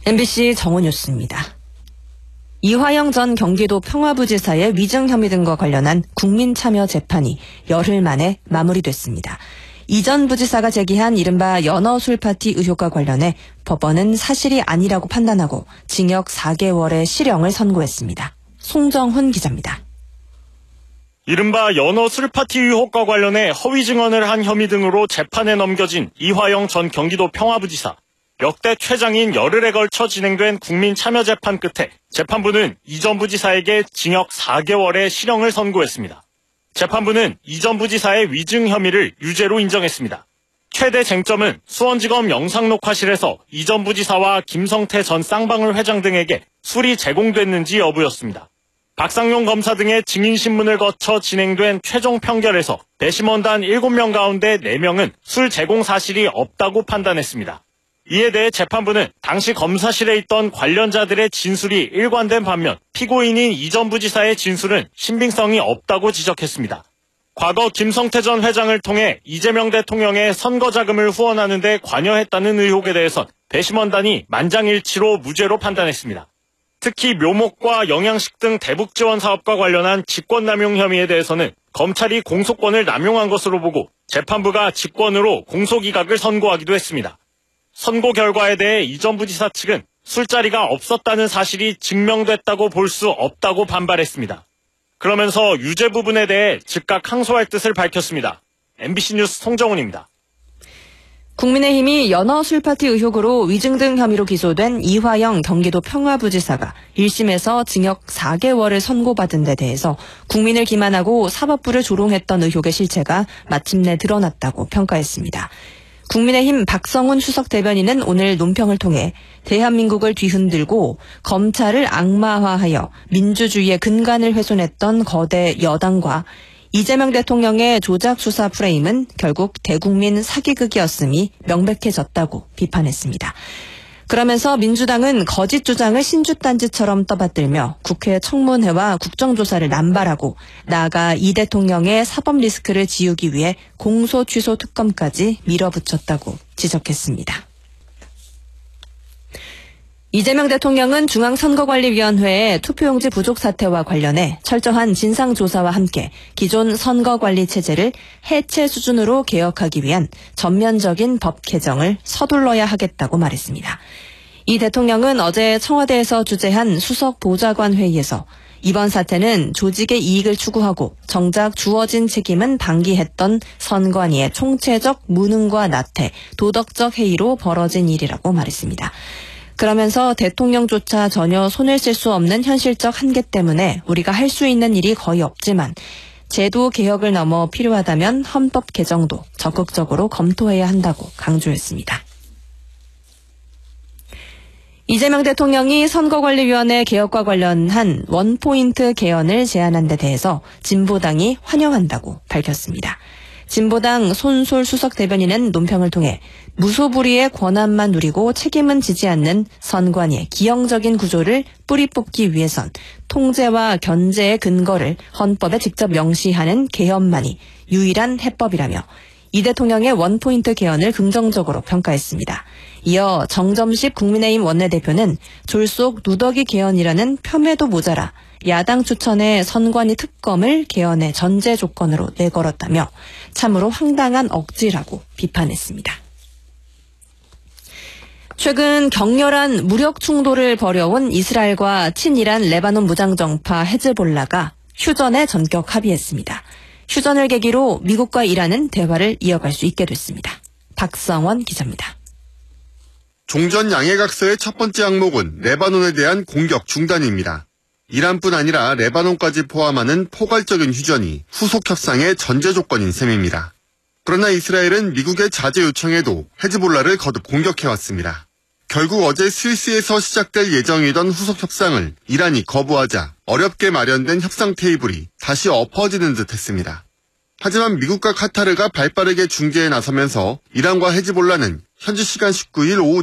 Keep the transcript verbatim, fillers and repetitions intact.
엠비씨 정오뉴스입니다. 이화영 전 경기도 평화부지사의 위증 혐의 등과 관련한 국민참여 재판이 열흘 만에 마무리됐습니다. 이 전 부지사가 제기한 이른바 연어술 파티 의혹과 관련해 법원은 사실이 아니라고 판단하고 징역 사 개월의 실형을 선고했습니다. 송정훈 기자입니다. 이른바 연어술 파티 의혹과 관련해 허위 증언을 한 혐의 등으로 재판에 넘겨진 이화영 전 경기도 평화부지사. 역대 최장인 열흘에 걸쳐 진행된 국민참여재판 끝에 재판부는 이 전 부지사에게 징역 사 개월의 실형을 선고했습니다. 재판부는 이 전 부지사의 위증 혐의를 유죄로 인정했습니다. 최대 쟁점은 수원지검 영상녹화실에서 이 전 부지사와 김성태 전 쌍방울 회장 등에게 술이 제공됐는지 여부였습니다. 박상용 검사 등의 증인신문을 거쳐 진행된 최종 평결에서 배심원단 일곱 명 가운데 네 명은 술 제공 사실이 없다고 판단했습니다. 이에 대해 재판부는 당시 검사실에 있던 관련자들의 진술이 일관된 반면 피고인인 이 전 부지사의 진술은 신빙성이 없다고 지적했습니다. 과거 김성태 전 회장을 통해 이재명 대통령의 선거자금을 후원하는 데 관여했다는 의혹에 대해선 배심원단이 만장일치로 무죄로 판단했습니다. 특히 묘목과 영양식 등 대북 지원 사업과 관련한 직권남용 혐의에 대해서는 검찰이 공소권을 남용한 것으로 보고 재판부가 직권으로 공소기각을 선고하기도 했습니다. 선고 결과에 대해 이 전 부지사 측은 술자리가 없었다는 사실이 증명됐다고 볼 수 없다고 반발했습니다. 그러면서 유죄 부분에 대해 즉각 항소할 뜻을 밝혔습니다. 엠비씨 뉴스 송정훈입니다. 국민의힘이 연어술 파티 의혹으로 위증 등 혐의로 기소된 이화영 경기도 평화부지사가 일 심에서 징역 사 개월을 선고받은 데 대해서 국민을 기만하고 사법부를 조롱했던 의혹의 실체가 마침내 드러났다고 평가했습니다. 국민의힘 박성훈 수석 대변인은 오늘 논평을 통해 대한민국을 뒤흔들고 검찰을 악마화하여 민주주의의 근간을 훼손했던 거대 여당과 이재명 대통령의 조작 수사 프레임은 결국 대국민 사기극이었음이 명백해졌다고 비판했습니다. 그러면서 민주당은 거짓 주장을 신주단지처럼 떠받들며 국회 청문회와 국정조사를 남발하고 나아가 이 대통령의 사법 리스크를 지우기 위해 공소 취소 특검까지 밀어붙였다고 지적했습니다. 이재명 대통령은 중앙선거관리위원회의 투표용지 부족 사태와 관련해 철저한 진상조사와 함께 기존 선거관리 체제를 해체 수준으로 개혁하기 위한 전면적인 법 개정을 서둘러야 하겠다고 말했습니다. 이 대통령은 어제 청와대에서 주재한 수석 보좌관 회의에서 이번 사태는 조직의 이익을 추구하고 정작 주어진 책임은 방기했던 선관위의 총체적 무능과 나태, 도덕적 해이로 벌어진 일이라고 말했습니다. 그러면서 대통령조차 전혀 손을 쓸 수 없는 현실적 한계 때문에 우리가 할 수 있는 일이 거의 없지만 제도 개혁을 넘어 필요하다면 헌법 개정도 적극적으로 검토해야 한다고 강조했습니다. 이재명 대통령이 선거관리위원회 개혁과 관련한 원포인트 개헌을 제안한 데 대해서 진보당이 환영한다고 밝혔습니다. 진보당 손솔 수석 대변인은 논평을 통해 무소불위의 권한만 누리고 책임은 지지 않는 선관위의 기형적인 구조를 뿌리 뽑기 위해선 통제와 견제의 근거를 헌법에 직접 명시하는 개헌만이 유일한 해법이라며 이 대통령의 원포인트 개헌을 긍정적으로 평가했습니다. 이어 정점식 국민의힘 원내대표는 졸속 누더기 개헌이라는 폄훼도 모자라 야당 추천의 선관위 특검을 개헌의 전제 조건으로 내걸었다며 참으로 황당한 억지라고 비판했습니다. 최근 격렬한 무력 충돌을 벌여온 이스라엘과 친이란 레바논 무장정파 헤즈볼라가 휴전에 전격 합의했습니다. 휴전을 계기로 미국과 이란은 대화를 이어갈 수 있게 됐습니다. 박성원 기자입니다. 종전 양해각서의 첫 번째 항목은 레바논에 대한 공격 중단입니다. 이란뿐 아니라 레바논까지 포함하는 포괄적인 휴전이 후속 협상의 전제 조건인 셈입니다. 그러나 이스라엘은 미국의 자제 요청에도 헤즈볼라를 거듭 공격해왔습니다. 결국 어제 스위스에서 시작될 예정이던 후속 협상을 이란이 거부하자 어렵게 마련된 협상 테이블이 다시 엎어지는 듯 했습니다. 하지만 미국과 카타르가 발빠르게 중재에 나서면서 이란과 헤즈볼라는 현지 시간 십구 일 오후